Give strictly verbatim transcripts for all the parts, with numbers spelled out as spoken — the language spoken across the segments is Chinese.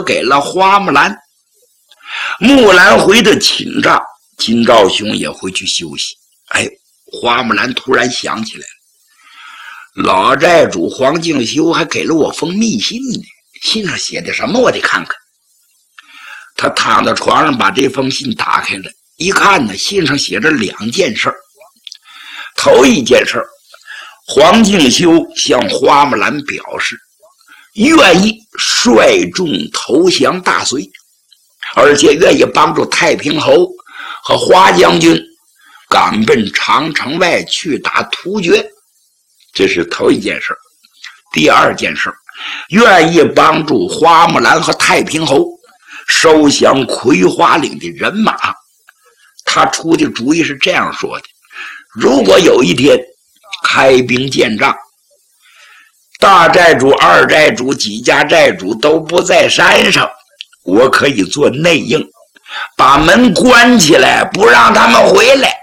都给了花木兰。木兰回的寝帐，金兆雄也回去休息。哎，花木兰突然想起来了，老债主黄敬修还给了我封密信呢，信上写的什么我得看看。他躺在床上把这封信打开了，一看呢，信上写着两件事。头一件事，黄敬修向花木兰表示愿意率众投降大隋，而且愿意帮助太平侯和花将军赶奔长城外去打突厥，这是头一件事。第二件事，愿意帮助花木兰和太平侯收降葵花岭的人马。他出的主意是这样说的：如果有一天开兵建仗，大债主、二债主几家债主都不在山上，我可以做内应，把门关起来，不让他们回来。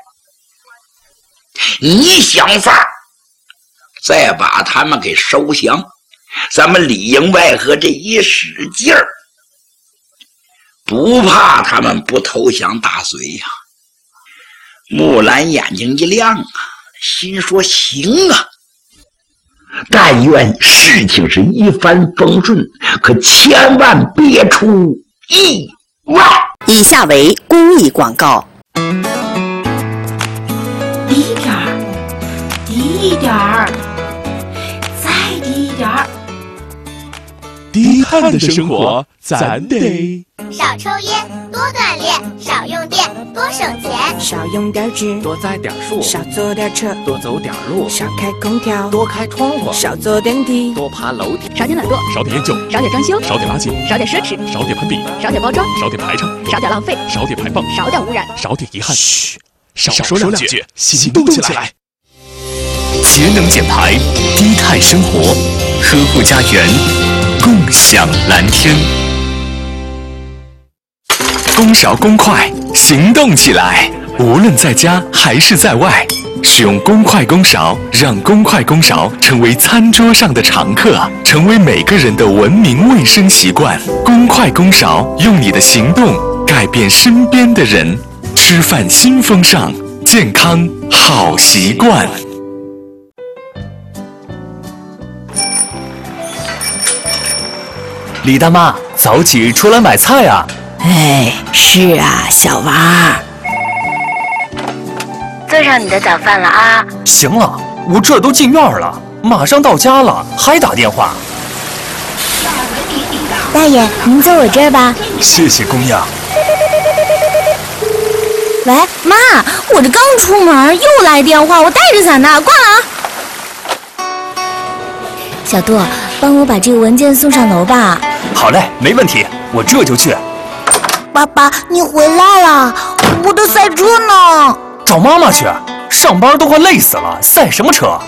你想法再把他们给收降，咱们里应外合这一使劲儿，不怕他们不投降大隋呀、啊。木兰眼睛一亮啊，心说行啊，但愿事情是一帆风顺，可千万别出意外。 以下为公益广告。 低点儿，低点儿，再低一点儿。 低碳的生活，咱得少抽烟，多锻炼，少用电，多省钱， 少用点纸， 多栽点树， 少坐点车， 多走点路， 少开空调， 多开窗户， 少坐电梯， 多爬楼梯， 少点懒惰， 少点烟酒， 少点装修， 少点垃圾， 少点奢侈， 少点攀比， 少点包装， 少点排场， 少点浪费， 少点排放， 少点污染， 少点遗憾。嘘，少说两句，行动起来。 节能减排，低碳生活，呵护家园，共享蓝天。公勺公筷，行动起来！无论在家还是在外，使用公筷公勺，让公筷公勺成为餐桌上的常客，成为每个人的文明卫生习惯。公筷公勺，用你的行动改变身边的人。吃饭新风尚，健康好习惯。 李大妈，早起出来买菜啊！ 哎，是啊，小娃儿。 做上你的早饭了啊！ 行了，我这都进院了，马上到家了，还打电话。 大爷，您坐我这儿吧。 谢谢姑娘。 喂，妈，我这刚出门又来电话，我带着伞呢，挂了啊。小杜，帮我把这个文件送上楼吧。 好嘞，没问题，我这就去。 爸爸，你回来了，我的赛车呢？ 找妈妈去，上班都快累死了，赛什么车？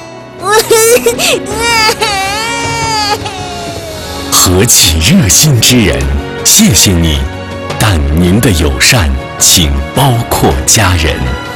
何其热心之人，谢谢你，但您的友善请包括家人。